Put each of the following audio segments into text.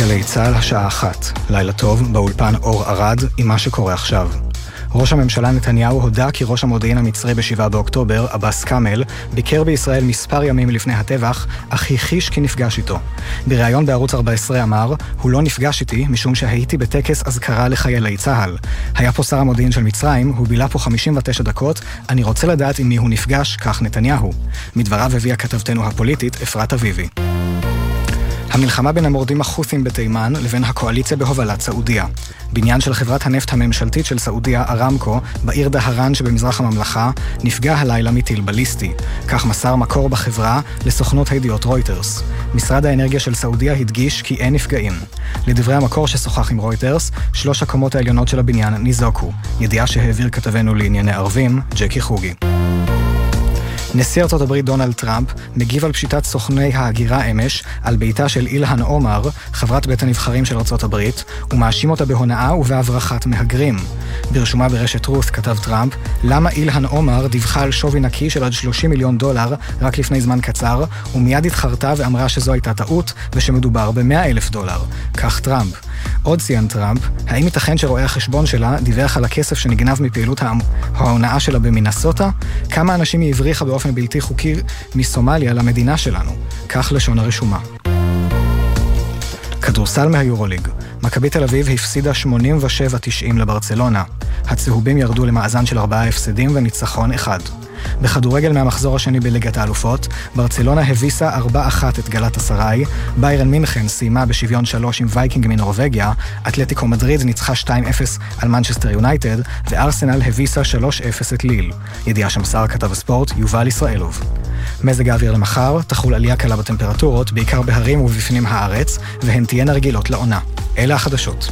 גלי צהל השעה 1. לילה טוב, באולפן אור ארד עם מה שקורה עכשיו. ראש הממשלה נתניהו הודע כי ראש המודיעין המצרי ב7 באוקטובר, אבאס קאמל, ביקר בישראל מספר ימים לפני הטבח, אך הכחיש כי נפגש איתו. בריאיון בערוץ 14 אמר, הוא לא נפגש איתי משום שהייתי בטקס אזכרה לחיילי צהל. היה פה שר המודיעין של מצרים, הוא בילה פה 59 דקות, אני רוצה לדעת עם מי הוא נפגש, כך נתניהו. מדבריו הביאה כתבתנו הפוליטית אפרת אביבי. המלחמה בין המורדים החות'ים בתימן לבין הקואליציה בהובלת סעודיה. בניין של חברת הנפט הממשלתית של סעודיה, ארמקו, בעיר דהרן שבמזרח הממלכה, נפגע הלילה מטיל בליסטי. כך מסר מקור בחברה לסוכנות הידיעות רויטרס. משרד האנרגיה של סעודיה הדגיש כי אין נפגעים. לדברי המקור ששוחח עם רויטרס, 3 הקומות העליונות של הבניין ניזוקו. ידיעה שהעביר כתבנו לענייני ערבים, ג'קי חוגי. נשיא ארצות הברית דונלד טראמפ מגיב על פשיטת סוכני ההגירה אמש על ביתה של אילהן עומר, חברת בית הנבחרים של ארצות הברית, ומאשים אותה בהונאה ובהברחת מהגרים. ברשומה ברשת רות כתב טראמפ, למה אילהן עומר דיווחה על שווי נקי של עד $30 מיליון רק לפני זמן קצר, ומיד התחרתה ואמרה שזו הייתה טעות ושמדובר $100,000. כך טראמפ. עוד ציין טראמפ, האם ייתכן שרואה החשבון שלה דיווח על הכסף שנגנב מפעילות ההונאה שלה במינסוטה? כמה אנשים היא הבריחה באופן בלתי חוקי מסומליה למדינה שלנו? כך לשון הרשומה. כדורסל מהיורוליג. מכבי תל אביב הפסידה 87-90 לברצלונה. הצהובים ירדו למאזן של 4 הפסדים וניצחון 1. בכדורגל מהמחזור השני בליגת האלופות, ברצלונה הביסה 4-1 את גלת הסראי, ביירן מינכן סיימה בשוויון 3 עם וייקינג מנורווגיה, אתלטיקו מדריד ניצחה 2-0 על מנצ'סטר יונייטד, וארסנל הביסה 3-0 את ליל. ידיעה שמסר כתב הספורט יובל ישראלוב. מזג האוויר למחר, תחול עלייה קלה בטמפרטורות, בעיקר בהרים ובפנים הארץ, והן תהיינה רגילות לעונה. אלה החדשות.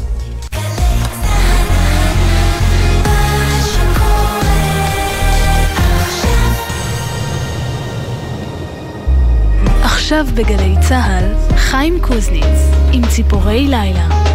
עכשיו בגלי צהל, חיים קוזניץ עם ציפורי לילה.